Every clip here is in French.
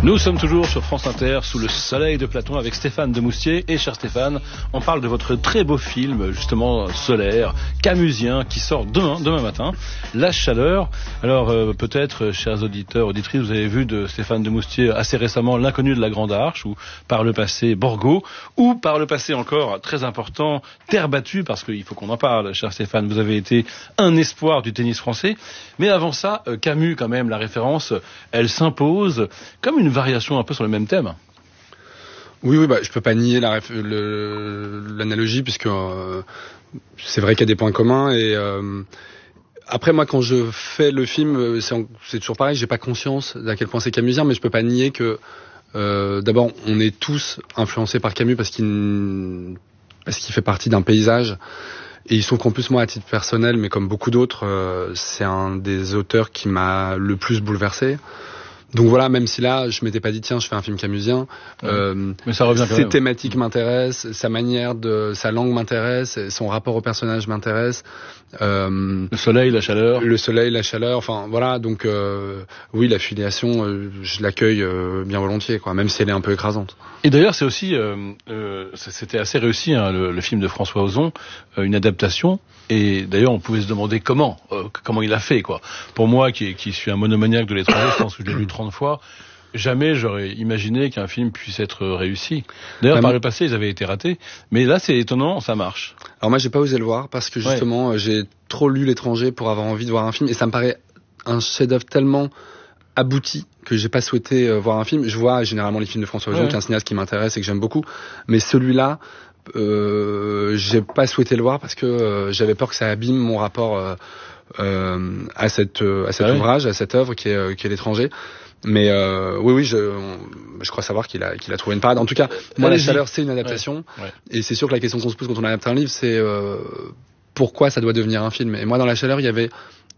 Nous sommes toujours sur France Inter, sous le soleil de Platon, avec Stéphane Demoustier. Et cher Stéphane, on parle de votre très beau film, justement solaire, camusien, qui sort demain matin, La Chaleur. Alors peut-être, chers auditeurs, auditrices, vous avez vu de Stéphane Demoustier assez récemment L'Inconnu de la Grande Arche, ou par le passé Borgo, ou par le passé encore, très important, Terre battue, parce qu'il faut qu'on en parle, cher Stéphane. Vous avez été un espoir du tennis français. Mais avant ça, Camus, quand même, la référence, elle s'impose comme une variation un peu sur le même thème. Oui, je peux pas nier l'analogie, puisque c'est vrai qu'il y a des points communs. Et après, moi, quand je fais le film, c'est toujours pareil, j'ai pas conscience d'à quel point c'est camusien, mais je peux pas nier que d'abord, on est tous influencés par Camus parce qu'il fait partie d'un paysage. Et il se trouve qu'en plus, moi, à titre personnel, mais comme beaucoup d'autres, c'est un des auteurs qui m'a le plus bouleversé. Donc voilà, même si là, je m'étais pas dit, tiens, je fais un film camusien, mais ça revient quand ses même. thématiques m'intéressent, sa langue m'intéresse, son rapport au personnage m'intéresse. Le soleil, la chaleur. Enfin voilà, donc oui, la filiation, je l'accueille bien volontiers, quoi, même si elle est un peu écrasante. Et d'ailleurs, c'est aussi, c'était assez réussi, hein, le film de François Ozon, une adaptation. Et d'ailleurs, on pouvait se demander comment il a fait, quoi. Pour moi, qui suis un monomaniaque de l'étranger, je pense que je l'ai lu 30 fois. Jamais j'aurais imaginé qu'un film puisse être réussi. D'ailleurs, par le passé, ils avaient été ratés. Mais là, c'est étonnant, ça marche. Alors moi, j'ai pas osé le voir parce que justement, j'ai trop lu l'étranger pour avoir envie de voir un film. Et ça me paraît un chef-d'œuvre tellement abouti que j'ai pas souhaité voir un film. Je vois généralement les films de François Ozon, qui est un cinéaste qui m'intéresse et que j'aime beaucoup. Mais celui-là, j'ai pas souhaité le voir parce que j'avais peur que ça abîme mon rapport à cet ouvrage, à cette œuvre qui est l'étranger. Mais oui, je crois savoir qu'il a trouvé une parade. En tout cas, moi, La Chaleur, c'est une adaptation. Ouais. Et c'est sûr que la question qu'on se pose quand on adapte un livre, c'est pourquoi ça doit devenir un film. Et moi, dans La Chaleur, il y avait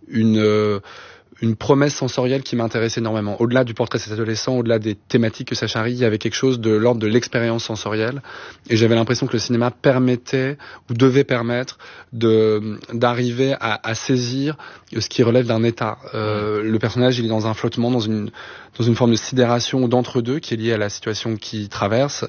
une promesse sensorielle qui m'intéressait énormément. Au-delà du portrait de cet adolescent, au-delà des thématiques que ça charrie, il y avait quelque chose de l'ordre de l'expérience sensorielle. Et j'avais l'impression que le cinéma permettait, ou devait permettre, d'arriver à saisir ce qui relève d'un état. Le personnage, il est dans un flottement, dans une forme de sidération ou d'entre-deux qui est liée à la situation qu'il traverse,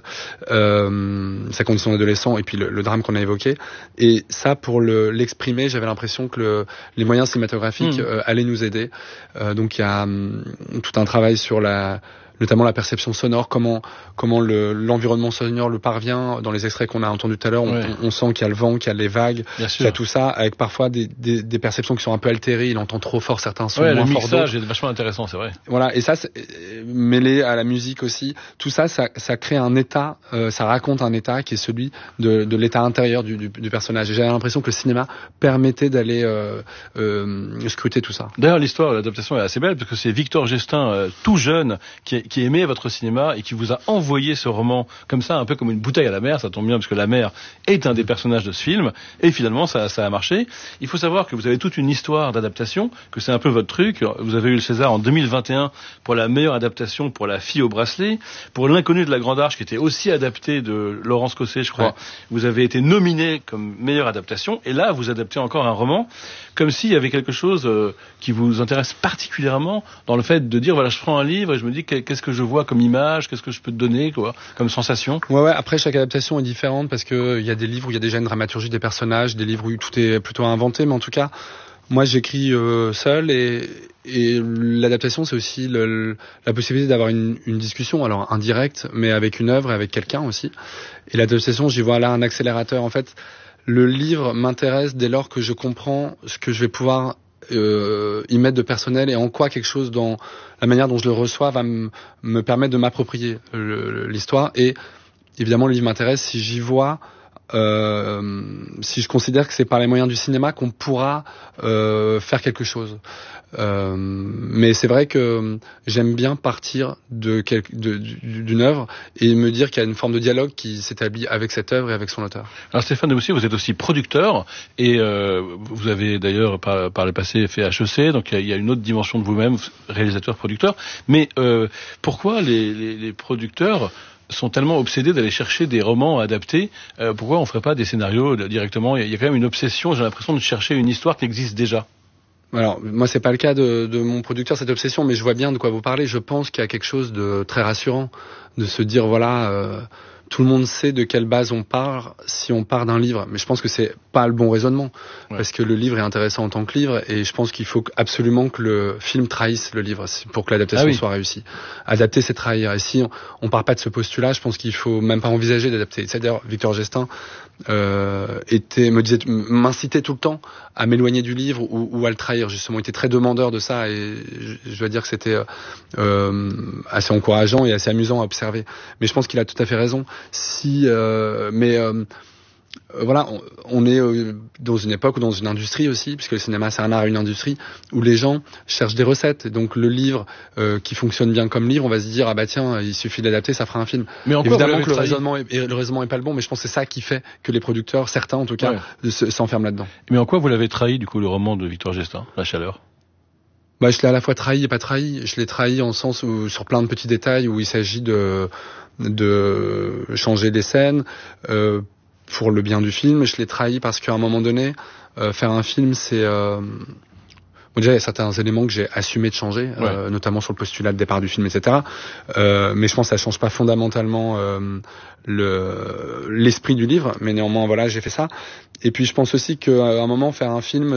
sa condition d'adolescent et puis le drame qu'on a évoqué. Et ça, pour l'exprimer, j'avais l'impression que les moyens cinématographiques allaient nous aider. Donc il y a tout un travail sur notamment la perception sonore, comment l'environnement sonore le parvient. Dans les extraits qu'on a entendus tout à l'heure, on sent qu'il y a le vent, qu'il y a les vagues, qu'il y a tout ça, avec parfois des perceptions qui sont un peu altérées. Il entend trop fort certains sons, moins fort d'autres. Le mixage est vachement intéressant, c'est vrai. Voilà, et ça, mêlé à la musique aussi, tout ça, ça crée un état, ça raconte un état qui est celui de l'état intérieur du personnage. Et j'avais l'impression que le cinéma permettait d'aller scruter tout ça. D'ailleurs, l'adaptation est assez belle, parce que c'est Victor Gestin, tout jeune, qui aimait votre cinéma et qui vous a envoyé ce roman comme ça, un peu comme une bouteille à la mer. Ça tombe bien parce que la mer est un des personnages de ce film, et finalement ça a marché. Il faut savoir que vous avez toute une histoire d'adaptation, que c'est un peu votre truc. Vous avez eu le César en 2021 pour la meilleure adaptation pour La Fille au bracelet, pour L'Inconnu de la Grande Arche qui était aussi adapté de Laurence Cosset, je crois. Ouais. Vous avez été nominé comme meilleure adaptation, et là vous adaptez encore un roman, comme s'il y avait quelque chose qui vous intéresse particulièrement dans le fait de dire, voilà, je prends un livre et je me dis qu'est-ce que je vois comme image, qu'est-ce que je peux te donner, quoi, comme sensation. Ouais, après chaque adaptation est différente, parce que il y a des livres où il y a déjà une dramaturgie des personnages, des livres où tout est plutôt inventé, mais en tout cas, moi j'écris seul, et l'adaptation c'est aussi la possibilité d'avoir une discussion, alors indirecte, mais avec une œuvre et avec quelqu'un aussi. Et l'adaptation, j'y vois là un accélérateur. En fait, le livre m'intéresse dès lors que je comprends ce que je vais pouvoir y mettre de personnel, et en quoi quelque chose dans la manière dont je le reçois va me permettre de m'approprier l'histoire. Et évidemment, le livre m'intéresse si j'y vois, si je considère que c'est par les moyens du cinéma qu'on pourra faire quelque chose. Mais c'est vrai que j'aime bien partir d'une œuvre et me dire qu'il y a une forme de dialogue qui s'établit avec cette œuvre et avec son auteur. Alors Stéphane Demoustier, vous êtes aussi producteur, et vous avez d'ailleurs par le passé fait HEC, donc il y a une autre dimension de vous-même, réalisateur-producteur. Mais pourquoi les producteurs sont tellement obsédés d'aller chercher des romans adaptés? Pourquoi on ferait pas des scénarios directement? Il y a quand même une obsession, j'ai l'impression, de chercher une histoire qui existe déjà. Alors, moi, c'est pas le cas de mon producteur, cette obsession, mais je vois bien de quoi vous parlez. Je pense qu'il y a quelque chose de très rassurant, de se dire, tout le monde sait de quelle base on part si on part d'un livre. Mais je pense que c'est pas le bon raisonnement. Ouais. Parce que le livre est intéressant en tant que livre et je pense qu'il faut absolument que le film trahisse le livre pour que l'adaptation soit réussie. Adapter, c'est trahir. Et si on part pas de ce postulat, je pense qu'il faut même pas envisager d'adapter. C'est-à-dire, Victor Gestin m'incitait tout le temps à m'éloigner du livre ou à le trahir. Justement, il était très demandeur de ça et je dois dire que c'était assez encourageant et assez amusant à observer. Mais je pense qu'il a tout à fait raison. Voilà, on est dans une époque ou dans une industrie aussi, puisque le cinéma c'est un art et une industrie, où les gens cherchent des recettes. Et donc le livre qui fonctionne bien comme livre, on va se dire ah bah tiens, il suffit d'adapter, ça fera un film. Mais évidemment que le raisonnement est pas le bon, mais je pense que c'est ça qui fait que les producteurs, certains en tout cas, s'enferment là-dedans. Mais en quoi vous l'avez trahi du coup le roman de Victor Gestin, La Chaleur? Bah je l'ai à la fois trahi et pas trahi. Je l'ai trahi en sens où sur plein de petits détails où il s'agit de changer des scènes. Pour le bien du film, je l'ai trahi parce qu'à un moment donné, faire un film, c'est déjà il y a certains éléments que j'ai assumé de changer, notamment sur le postulat de départ du film, etc. Mais je pense que ça change pas fondamentalement l'esprit du livre. Mais néanmoins, voilà, j'ai fait ça. Et puis je pense aussi qu'à un moment, faire un film,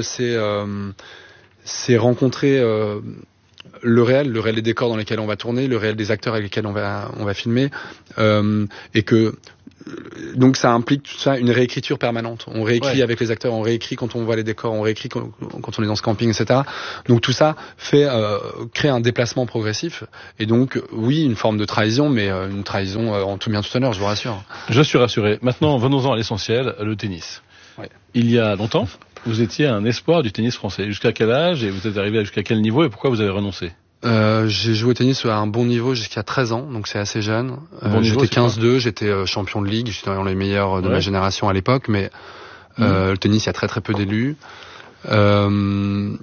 c'est rencontrer le réel des décors dans lesquels on va tourner, le réel des acteurs avec lesquels on va filmer, et que donc ça implique tout ça une réécriture permanente. On réécrit avec les acteurs, on réécrit quand on voit les décors, on réécrit quand on est dans ce camping, etc. Donc tout ça crée un déplacement progressif. Et donc oui, une forme de trahison, mais une trahison en tout bien tout honneur, je vous rassure. Je suis rassuré. Maintenant, venons-en à l'essentiel, le tennis. Ouais. Il y a longtemps, vous étiez un espoir du tennis français. Jusqu'à quel âge et vous êtes arrivé jusqu'à quel niveau et pourquoi vous avez renoncé? J'ai joué au tennis à un bon niveau jusqu'à 13 ans, donc c'est assez jeune. J'étais 15-2, j'étais champion de ligue, j'étais dans les meilleurs de ma génération à l'époque, mais le tennis, il y a très très peu d'élus. Moi,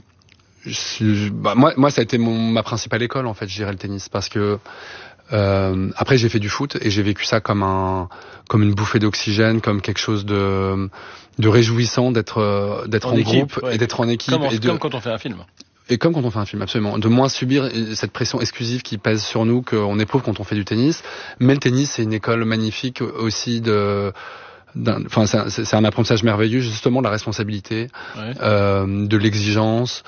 ça a été ma principale école, en fait, je dirais, le tennis, parce que après j'ai fait du foot et j'ai vécu ça comme une bouffée d'oxygène, comme quelque chose de réjouissant d'être en groupe et d'être en équipe. Comme quand on fait un film. Et comme quand on fait un film, absolument. De moins subir cette pression exclusive qui pèse sur nous, qu'on éprouve quand on fait du tennis. Mais le tennis, c'est une école magnifique aussi c'est un apprentissage merveilleux, justement, de la responsabilité, de l'exigence,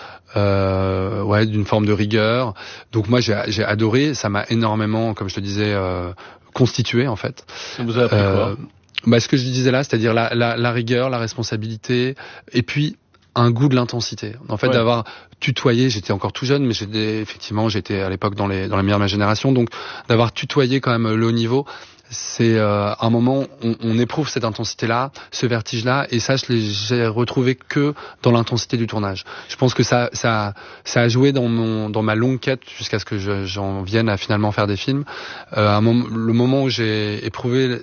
d'une forme de rigueur. Donc moi, j'ai adoré. Ça m'a énormément, comme je te disais, constitué, en fait. Ça vous a appris quoi? Ce que je disais là, c'est-à-dire la rigueur, la responsabilité, et puis un goût de l'intensité. En fait, d'avoir tutoyé, j'étais encore tout jeune, mais j'étais à l'époque dans les meilleurs de ma génération, donc d'avoir tutoyé quand même le haut niveau, c'est un moment on éprouve cette intensité-là, ce vertige-là, et ça, j'ai retrouvé que dans l'intensité du tournage. Je pense que ça a joué dans ma longue quête jusqu'à ce que j'en vienne à finalement faire des films. Le moment où j'ai éprouvé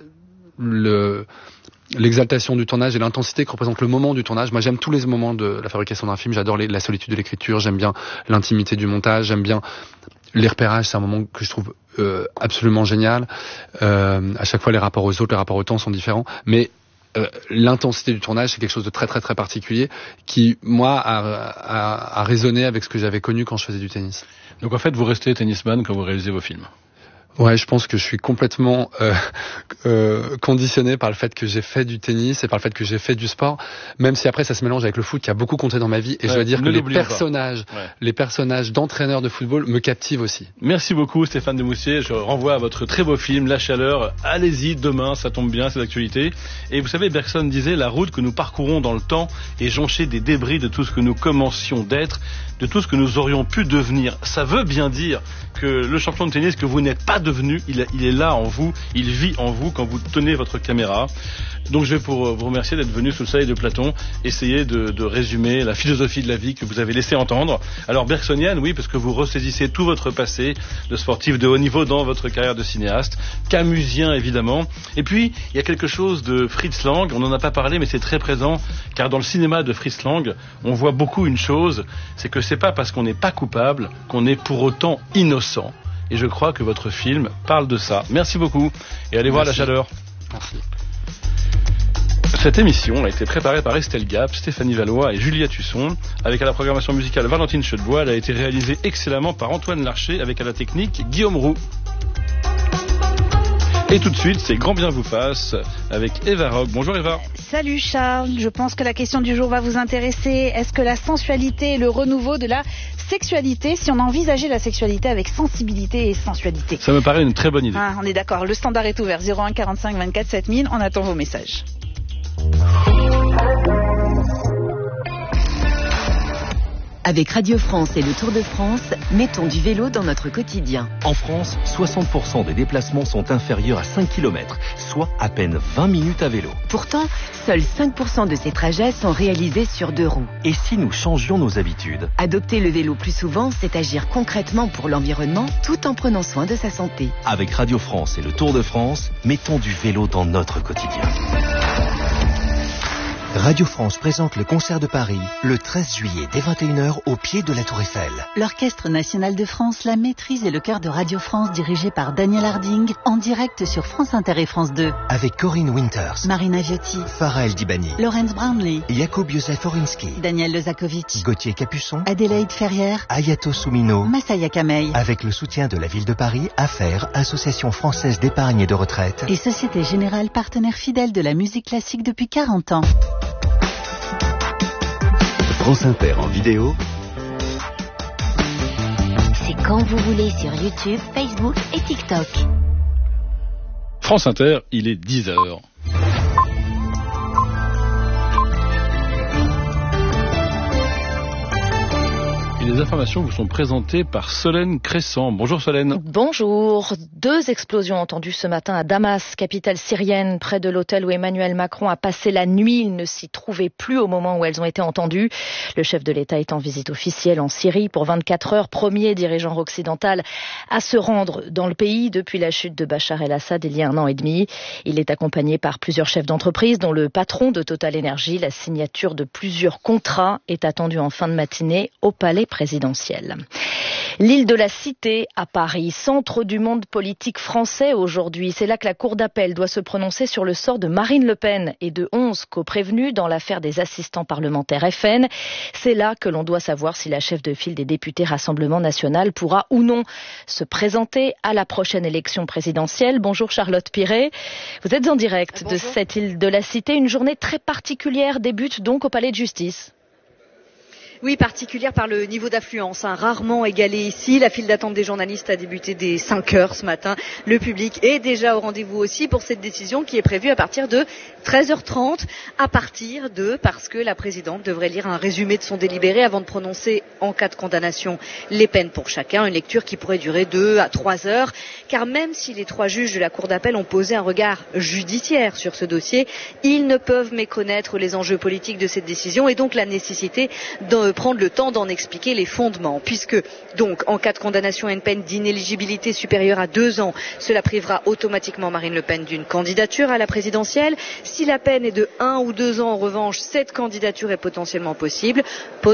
l'exaltation du tournage et l'intensité que représente le moment du tournage. Moi, j'aime tous les moments de la fabrication d'un film. J'adore la solitude de l'écriture. J'aime bien l'intimité du montage. J'aime bien les repérages. C'est un moment que je trouve absolument génial. À chaque fois, les rapports aux autres, les rapports au temps sont différents. Mais l'intensité du tournage, c'est quelque chose de très très très particulier qui, moi, a résonné avec ce que j'avais connu quand je faisais du tennis. Donc en fait, vous restez tennisman quand vous réalisez vos films? Ouais, je pense que je suis complètement conditionné par le fait que j'ai fait du tennis et par le fait que j'ai fait du sport, même si après ça se mélange avec le foot qui a beaucoup compté dans ma vie, et je dois dire que les personnages d'entraîneurs de football me captivent aussi. Merci beaucoup Stéphane Demoustier, je renvoie à votre très beau film La Chaleur. Allez-y, demain, ça tombe bien, c'est d'actualité. Et vous savez, Bergson disait, la route que nous parcourons dans le temps est jonchée des débris de tout ce que nous commencions d'être, de tout ce que nous aurions pu devenir. Ça veut bien dire que le champion de tennis que vous n'êtes pas devenu, il est là en vous, il vit en vous quand vous tenez votre caméra. Donc je vais pour vous remercier d'être venu sous le soleil de Platon, essayer de résumer la philosophie de la vie que vous avez laissé entendre. Alors bergsonienne, oui, parce que vous ressaisissez tout votre passé de sportif de haut niveau dans votre carrière de cinéaste, camusien évidemment. Et puis il y a quelque chose de Fritz Lang, on n'en a pas parlé mais c'est très présent, car dans le cinéma de Fritz Lang, on voit beaucoup une chose, c'est que c'est pas parce qu'on n'est pas coupable qu'on est pour autant innocent. Et je crois que votre film parle de ça. Merci beaucoup et allez voir La Chaleur. Merci. Cette émission a été préparée par Estelle Gap, Stéphanie Valois et Julia Tusson. Avec à la programmation musicale Valentine Chedebois, elle a été réalisée excellemment par Antoine Larcher avec à la technique Guillaume Roux. Et tout de suite, c'est Grand Bien vous passe avec Eva Rock. Bonjour Eva. Salut Charles, je pense que la question du jour va vous intéresser. Est-ce que la sensualité est le renouveau de la sexualité si on envisageait la sexualité avec sensibilité et sensualité? Ça me paraît une très bonne idée. Ah, on est d'accord, le standard est ouvert, 01 45 24 7000, on attend vos messages. Avec Radio France et le Tour de France, mettons du vélo dans notre quotidien. En France, 60% des déplacements sont inférieurs à 5 km, soit à peine 20 minutes à vélo. Pourtant, seuls 5% de ces trajets sont réalisés sur 2 roues. Et si nous changions nos habitudes? Adopter le vélo plus souvent, c'est agir concrètement pour l'environnement tout en prenant soin de sa santé. Avec Radio France et le Tour de France, mettons du vélo dans notre quotidien. Radio France présente le concert de Paris le 13 juillet dès 21h au pied de la Tour Eiffel. L'Orchestre National de France, la maîtrise et le chœur de Radio France dirigé par Daniel Harding en direct sur France Inter et France 2. Avec Corinne Winters, Marina Viotti, Farah El Dibani, Laurence Brownlee, Jakub Józef Orinski, Daniel Lezakovic, Gauthier Capuçon, Adélaïde Ferrière, Ayato Soumino, Massaya Kamei. Avec le soutien de la ville de Paris, AFFAIRE, Association française d'épargne et de retraite. Et Société Générale, partenaire fidèle de la musique classique depuis 40 ans. France Inter en vidéo. C'est quand vous voulez sur YouTube, Facebook et TikTok. France Inter, il est 10h. Et les informations vous sont présentées par Solène Crescent. Bonjour Solène. Bonjour. 2 explosions entendues ce matin à Damas, capitale syrienne, près de l'hôtel où Emmanuel Macron a passé la nuit. Il ne s'y trouvait plus au moment où elles ont été entendues. Le chef de l'État est en visite officielle en Syrie pour 24 heures, premier dirigeant occidental à se rendre dans le pays depuis la chute de Bachar el-Assad il y a 1 an et demi. Il est accompagné par plusieurs chefs d'entreprise, dont le patron de Total Energy. La signature de plusieurs contrats est attendue en fin de matinée au palais présidentielle. L'île de la Cité à Paris, centre du monde politique français aujourd'hui. C'est là que la Cour d'appel doit se prononcer sur le sort de Marine Le Pen et de 11 co-prévenus dans l'affaire des assistants parlementaires FN. C'est là que l'on doit savoir si la chef de file des députés Rassemblement National pourra ou non se présenter à la prochaine élection présidentielle. Bonjour Charlotte Piret. Vous êtes en direct de cette île de la Cité. Une journée très particulière débute donc au palais de justice. Oui, particulière par le niveau d'affluence, rarement égalé ici. La file d'attente des journalistes a débuté dès 5 heures ce matin. Le public est déjà au rendez-vous aussi pour cette décision qui est prévue à partir de 13h30. Parce que la présidente devrait lire un résumé de son délibéré avant de prononcer, en cas de condamnation, les peines pour chacun. Une lecture qui pourrait durer 2 à 3 heures. Car même si les 3 juges de la Cour d'appel ont posé un regard judiciaire sur ce dossier, ils ne peuvent méconnaître les enjeux politiques de cette décision et donc la nécessité de prendre le temps d'en expliquer les fondements, puisque donc en cas de condamnation à une peine d'inéligibilité supérieure à 2 ans, cela privera automatiquement Marine Le Pen d'une candidature à la présidentielle. Si la peine est de 1 ou 2 ans, en revanche, cette candidature est potentiellement possible,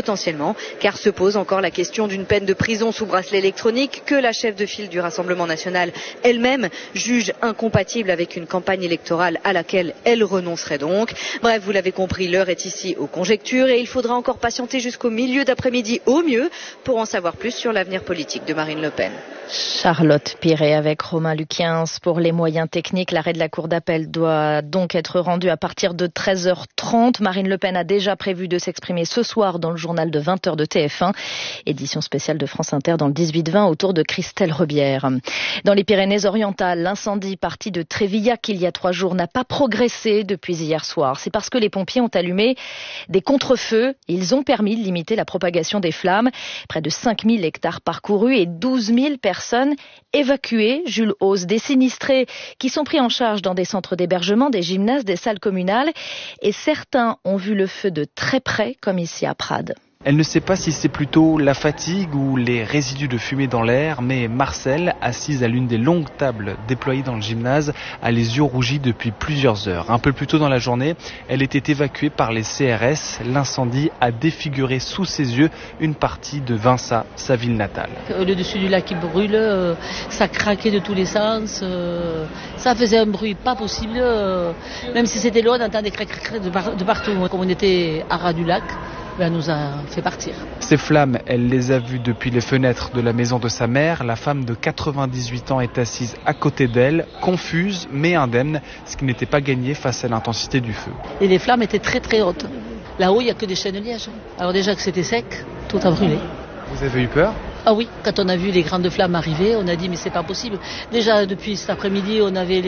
car se pose encore la question d'une peine de prison sous bracelet électronique que la chef de file du Rassemblement National elle-même juge incompatible avec une campagne électorale à laquelle elle renoncerait donc. Bref, vous l'avez compris, l'heure est ici aux conjectures et il faudra encore patienter jusqu'au milieu d'après-midi au mieux pour en savoir plus sur l'avenir politique de Marine Le Pen. Charlotte Piret avec Romain Luquiens pour les moyens techniques. L'arrêt de la Cour d'appel doit donc être rendu à partir de 13h30. Marine Le Pen a déjà prévu de s'exprimer ce soir dans le journal de 20h de TF1. Édition spéciale de France Inter dans le 18-20 autour de Christelle Rebière. Dans les Pyrénées-Orientales, l'incendie parti de Trévillac il y a 3 jours n'a pas progressé depuis hier soir. C'est parce que les pompiers ont allumé des contre-feux. Ils ont permis de limiter la propagation des flammes. Près de 5000 hectares parcourus et 12 000 personnes évacuées. Jules Hauss, des sinistrés qui sont pris en charge dans des centres d'hébergement, des gymnases, des salles communales. Et certains ont vu le feu de très près, comme ici à Prades. Elle ne sait pas si c'est plutôt la fatigue ou les résidus de fumée dans l'air, mais Marcel, assise à l'une des longues tables déployées dans le gymnase, a les yeux rougis depuis plusieurs heures. Un peu plus tôt dans la journée, elle était évacuée par les CRS. L'incendie a défiguré sous ses yeux une partie de Vinça, sa ville natale. Le dessus du lac qui brûle, ça craquait de tous les sens, ça faisait un bruit pas possible, même si c'était loin, on entendait des crac de partout. Comme on était à ras du lac, elle nous a fait partir. Ces flammes, elle les a vues depuis les fenêtres de la maison de sa mère. La femme de 98 ans est assise à côté d'elle, confuse mais indemne, ce qui n'était pas gagné face à l'intensité du feu. Et les flammes étaient très très hautes. Là-haut, il n'y a que des chaînes de liège. Alors déjà que c'était sec, tout a brûlé. Vous avez eu peur ? Ah oui, quand on a vu les grandes flammes arriver, on a dit mais c'est pas possible. Déjà depuis cet après-midi, on avait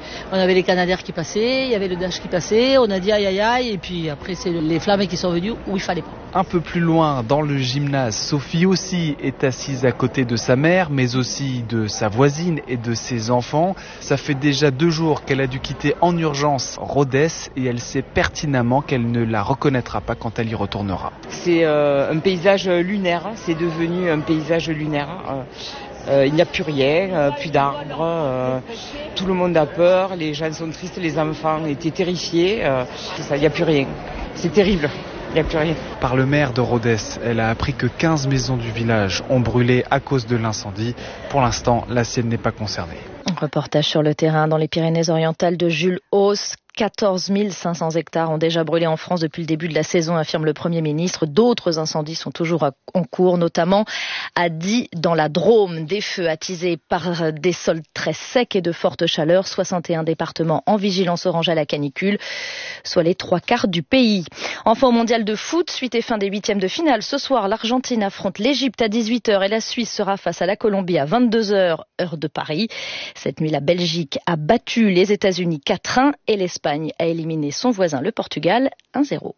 les Canadair qui passaient, il y avait le Dash qui passait, on a dit aïe aïe aïe, et puis après c'est les flammes qui sont venues où il fallait pas. Un peu plus loin, dans le gymnase, Sophie aussi est assise à côté de sa mère, mais aussi de sa voisine et de ses enfants. Ça fait déjà 2 jours qu'elle a dû quitter en urgence Rodez et elle sait pertinemment qu'elle ne la reconnaîtra pas quand elle y retournera. C'est un paysage lunaire, c'est devenu un paysage lunaire. Il n'y a plus rien, plus d'arbres, tout le monde a peur, les gens sont tristes, les enfants étaient terrifiés, il n'y a plus rien. C'est terrible. Il n'y a plus rien. Par le maire de Rodez, elle a appris que 15 maisons du village ont brûlé à cause de l'incendie. Pour l'instant, la sienne n'est pas concernée. Un reportage sur le terrain dans les Pyrénées-Orientales de Jules Hauss. 14 500 hectares ont déjà brûlé en France depuis le début de la saison, affirme le Premier ministre. D'autres incendies sont toujours en cours, notamment à Die dans la Drôme. Des feux attisés par des sols très secs et de fortes chaleurs. 61 départements en vigilance orange à la canicule, soit les 3/4 du pays. Enfin, au mondial de foot, suite et fin des 8e de finale. Ce soir, l'Argentine affronte l'Égypte à 18h et la Suisse sera face à la Colombie à 22h, heure de Paris. Cette nuit, la Belgique a battu les États-Unis 4-1 et l'Espagne a éliminé son voisin le Portugal 1-0.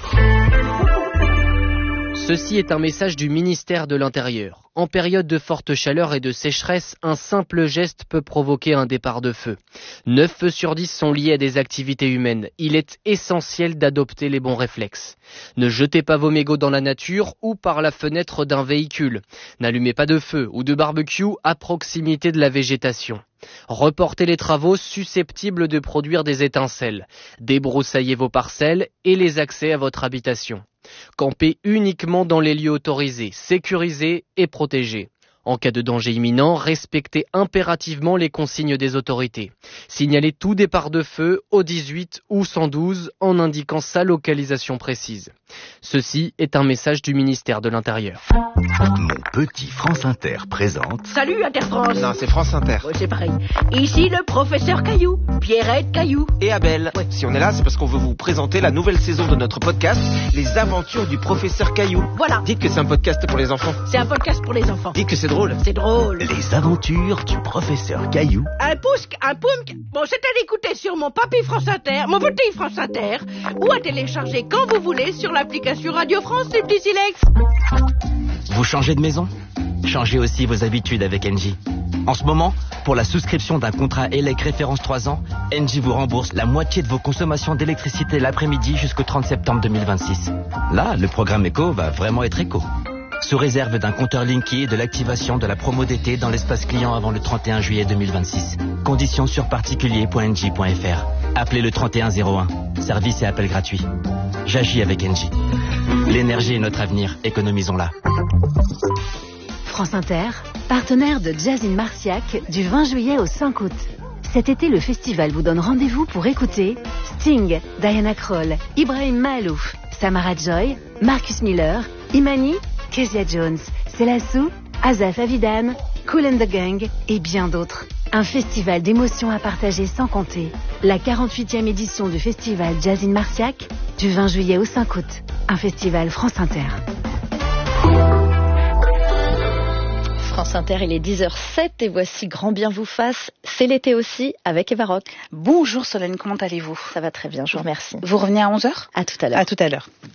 Ceci est un message du ministère de l'Intérieur. En période de forte chaleur et de sécheresse, un simple geste peut provoquer un départ de feu. 9 feux sur 10 sont liés à des activités humaines. Il est essentiel d'adopter les bons réflexes. Ne jetez pas vos mégots dans la nature ou par la fenêtre d'un véhicule. N'allumez pas de feu ou de barbecue à proximité de la végétation. Reportez les travaux susceptibles de produire des étincelles. Débroussaillez vos parcelles et les accès à votre habitation. Campez uniquement dans les lieux autorisés, sécurisés et protégés. En cas de danger imminent, respectez impérativement les consignes des autorités. Signalez tout départ de feu au 18 ou 112 en indiquant sa localisation précise. Ceci est un message du ministère de l'Intérieur. Mon petit France Inter présente... Salut Inter-France. Non, c'est France Inter. Ouais, c'est pareil. Ici le professeur Caillou, Pierrette Caillou. Et Abel. Ouais. Si on est là, c'est parce qu'on veut vous présenter la nouvelle saison de notre podcast, Les Aventures du professeur Caillou. Voilà. Dites que c'est un podcast pour les enfants. C'est un podcast pour les enfants. Dites que c'est drôle. C'est drôle. Les Aventures du professeur Caillou. Un pousque, un poumque. Bon, c'est à l'écouter sur mon papy France Inter, mon petit France Inter, ou à télécharger quand vous voulez sur l'application Radio France, les petits silex. Vous changez de maison ? Changez aussi vos habitudes avec Engie. En ce moment, pour la souscription d'un contrat ELEC référence 3 ans, Engie vous rembourse la moitié de vos consommations d'électricité l'après-midi jusqu'au 30 septembre 2026. Là, le programme éco va vraiment être éco. Sous réserve d'un compteur Linky et de l'activation de la promo d'été dans l'espace client avant le 31 juillet 2026. Conditions sur particulier.engie.fr. Appelez le 3101. Service et appel gratuit. J'agis avec Engie. L'énergie est notre avenir, économisons-la. France Inter, partenaire de Jazz in Marciac du 20 juillet au 5 août. Cet été, le festival vous donne rendez-vous pour écouter Sting, Diana Krall, Ibrahim Mahalouf, Samara Joy, Marcus Miller, Imani, Kezia Jones, Selassou, Azaf Avidan, Kool and the Gang et bien d'autres. Un festival d'émotions à partager sans compter. La 48e édition du festival Jazz in Marciac du 20 juillet au 5 août. Un festival France Inter. France Inter, il est 10h07 et voici Grand Bien vous fasse. C'est l'été aussi avec Eva Rock. Bonjour Solène, comment allez-vous ? Ça va très bien, je vous remercie. Vous revenez à 11h ? À tout à l'heure. À tout à l'heure.